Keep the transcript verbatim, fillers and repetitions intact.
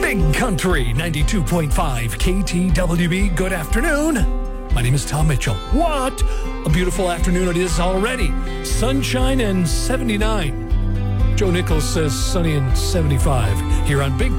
Big Country ninety-two point five K T W B. Good afternoon. My name is Tom Mitchell. What a beautiful afternoon it is already. Sunshine and seventy-nine. Joe Nichols says sunny and seventy-five here on Big